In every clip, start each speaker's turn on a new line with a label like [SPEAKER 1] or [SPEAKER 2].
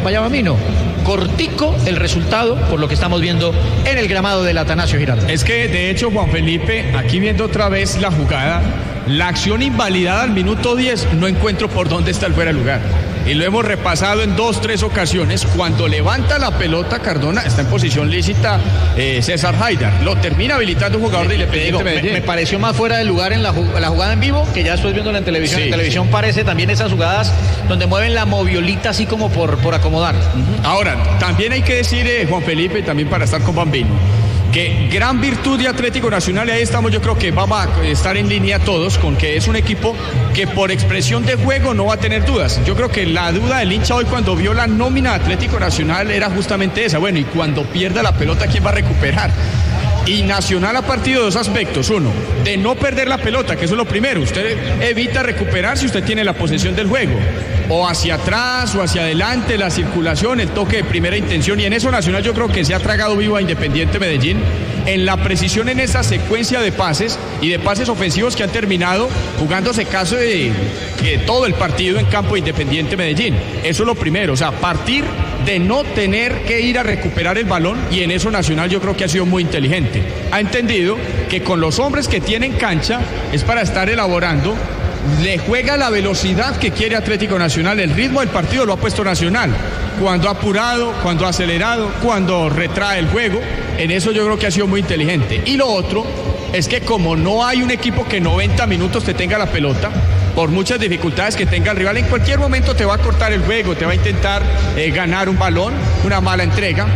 [SPEAKER 1] para allá, Bambino. Cortico el resultado por lo que estamos viendo en el gramado del Atanasio Girardot.
[SPEAKER 2] Es que de hecho, Juan Felipe, aquí viendo otra vez la jugada, la acción invalidada al minuto 10, no encuentro por dónde está el fuera de lugar. Y lo hemos repasado en 2-3 ocasiones. Cuando levanta la pelota, Cardona está en posición lícita, César Haidar. Lo termina habilitando un jugador de Independiente Medellín.
[SPEAKER 1] Me pareció más fuera de lugar en la jugada en vivo, que ya después viendo en televisión. Sí, en televisión parece también esas jugadas donde mueven la moviolita así como por acomodar.
[SPEAKER 2] Ahora, también hay que decir, Juan Felipe, también para estar con Bambino, que gran virtud de Atlético Nacional, y ahí estamos, yo creo que vamos a estar en línea todos con que es un equipo que por expresión de juego no va a tener dudas. Yo creo que la duda del hincha hoy cuando vio la nómina de Atlético Nacional era justamente esa. Bueno, y cuando pierda la pelota, ¿quién va a recuperar? Y Nacional ha partido de dos aspectos. Uno, de no perder la pelota, que eso es lo primero. Usted evita recuperar si usted tiene la posesión del juego. O hacia atrás o hacia adelante, la circulación, el toque de primera intención. Y en eso Nacional yo creo que se ha tragado vivo a Independiente Medellín. En la precisión en esa secuencia de pases y de pases ofensivos que han terminado jugándose caso de todo el partido en campo de Independiente Medellín. Eso es lo primero. O sea, partir de no tener que ir a recuperar el balón, y en eso Nacional yo creo que ha sido muy inteligente. Ha entendido que con los hombres que tiene en cancha es para estar elaborando, le juega la velocidad que quiere Atlético Nacional, el ritmo del partido lo ha puesto Nacional, cuando ha apurado, cuando ha acelerado, cuando retrae el juego, en eso yo creo que ha sido muy inteligente. Y lo otro es que como no hay un equipo que 90 minutos te tenga la pelota, por muchas dificultades que tenga el rival, en cualquier momento te va a cortar el juego, te va a intentar ganar un balón, una mala entrega.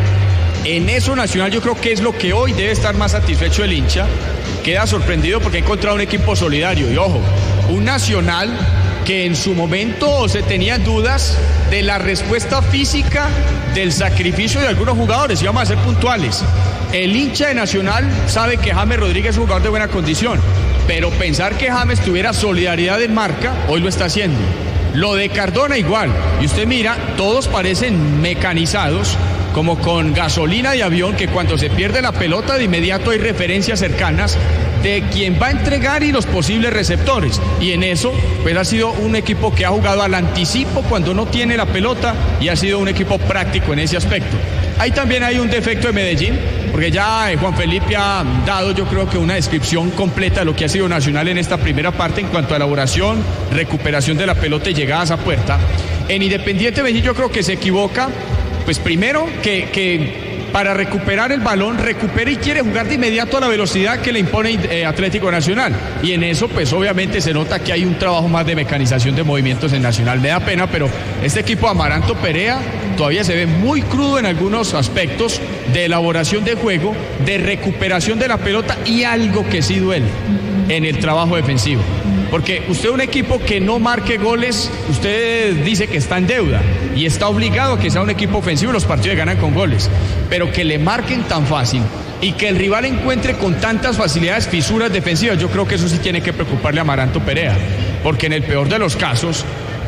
[SPEAKER 2] En eso Nacional yo creo que es lo que hoy debe estar más satisfecho el hincha. Queda sorprendido porque ha encontrado un equipo solidario. Y ojo, un Nacional que en su momento se tenían dudas de la respuesta física, del sacrificio de algunos jugadores, y vamos a ser puntuales. El hincha de Nacional sabe que James Rodríguez es un jugador de buena condición, pero pensar que James tuviera solidaridad en marca, hoy lo está haciendo. Lo de Cardona igual, y usted mira, todos parecen mecanizados, como con gasolina de avión, que cuando se pierde la pelota de inmediato hay referencias cercanas de quién va a entregar y los posibles receptores. Y en eso, pues ha sido un equipo que ha jugado al anticipo cuando no tiene la pelota y ha sido un equipo práctico en ese aspecto. Ahí también hay un defecto de Medellín, porque ya Juan Felipe ha dado, yo creo que una descripción completa de lo que ha sido Nacional en esta primera parte en cuanto a elaboración, recuperación de la pelota y llegadas a puerta. En Independiente Medellín yo creo que se equivoca, pues primero que para recuperar el balón, recupera y quiere jugar de inmediato a la velocidad que le impone Atlético Nacional. Y en eso, pues obviamente se nota que hay un trabajo más de mecanización de movimientos en Nacional. Me da pena, pero este equipo de Amaranto Perea todavía se ve muy crudo en algunos aspectos de elaboración de juego, de recuperación de la pelota y algo que sí duele en el trabajo defensivo. Porque usted, un equipo que no marque goles, usted dice que está en deuda y está obligado a que sea un equipo ofensivo, los partidos ganan con goles, pero que le marquen tan fácil y que el rival encuentre con tantas facilidades fisuras defensivas, yo creo que eso sí tiene que preocuparle a Amaranto Perea, porque en el peor de los casos,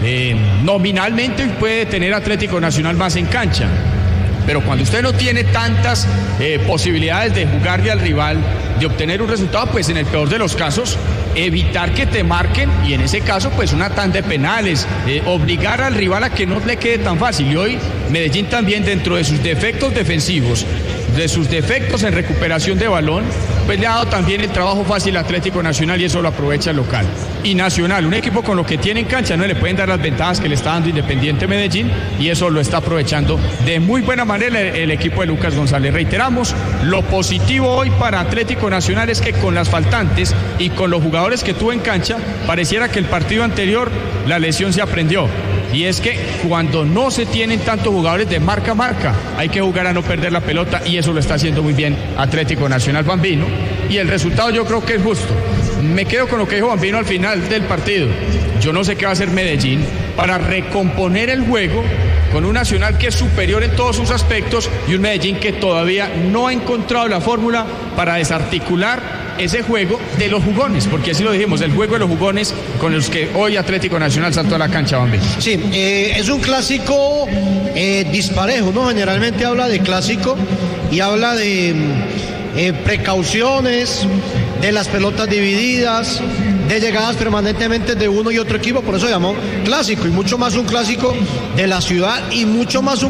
[SPEAKER 2] nominalmente puede tener Atlético Nacional más en cancha, pero cuando usted no tiene tantas posibilidades de jugarle al rival, de obtener un resultado, pues en el peor de los casos, evitar que te marquen, y en ese caso pues una tanda de penales, obligar al rival a que no le quede tan fácil. Y hoy Medellín también, dentro de sus defectos defensivos, de sus defectos en recuperación de balón, pues le ha dado también el trabajo fácil a Atlético Nacional, y eso lo aprovecha el local. Y Nacional, un equipo con lo que tiene en cancha, no le pueden dar las ventajas que le está dando Independiente Medellín, y eso lo está aprovechando de muy buena manera el equipo de Lucas González. Reiteramos, lo positivo hoy para Atlético Nacional es que con las faltantes y con los jugadores que tuvo en cancha, pareciera que el partido anterior la lesión se aprendió. Y es que cuando no se tienen tantos jugadores de marca a marca, hay que jugar a no perder la pelota, y eso lo está haciendo muy bien Atlético Nacional. Bambino, y el resultado yo creo que es justo. Me quedo con lo que dijo Bambino al final del partido. Yo no sé qué va a hacer Medellín para recomponer el juego con un Nacional que es superior en todos sus aspectos y un Medellín que todavía no ha encontrado la fórmula para desarticular ese juego de los jugones, porque así lo dijimos, el juego de los jugones con los que hoy Atlético Nacional saltó a la cancha, Bambino.
[SPEAKER 3] Sí, es un clásico disparejo, ¿no? Generalmente habla de clásico y habla de precauciones, de las pelotas divididas, de llegadas permanentemente de uno y otro equipo, por eso llamó clásico, y mucho más un clásico de la ciudad y mucho más un